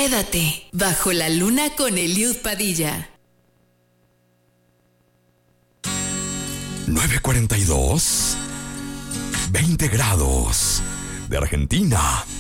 Quédate bajo la luna con Eliud Padilla. 9:42, 20 grados de Argentina